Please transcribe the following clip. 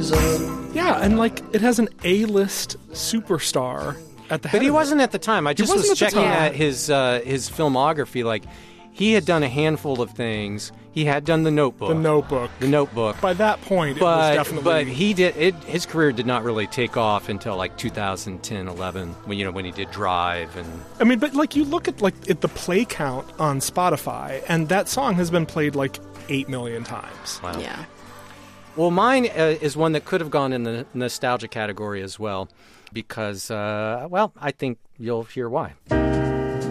Yeah, and like it has an A-list superstar at the head. But he of wasn't it. at the time. I just was checking at his filmography. Like, he had done a handful of things. He had done The Notebook. The Notebook. By that point, it was definitely. But he did. His career did not really take off until like 2010, 11, when he did Drive and. I mean, but like you look at the play count on Spotify, and that song has been played like 8 million times. Wow. Yeah. Well, mine is one that could have gone in the nostalgia category as well, because I think you'll hear why.